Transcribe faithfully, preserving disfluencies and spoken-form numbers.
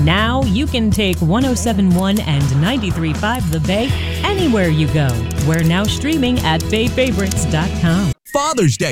Now you can take one oh seven point one and ninety-three point five The Bay anywhere you go. We're now streaming at bay favorites dot com. Father's Day